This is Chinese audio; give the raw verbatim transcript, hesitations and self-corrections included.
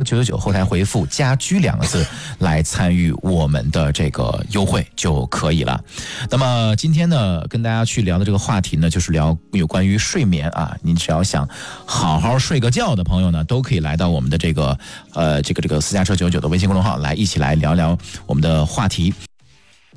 九九九后台回复家居两个字来参与我们的这个优惠就可以了。那么今天呢跟大家去聊的这个话题呢，就是聊有关于睡眠啊，您只要想好好睡个觉的朋友呢，都可以来到我们的这个呃这个这个私家车九九九的微信公众号来一起来聊聊我们的话题。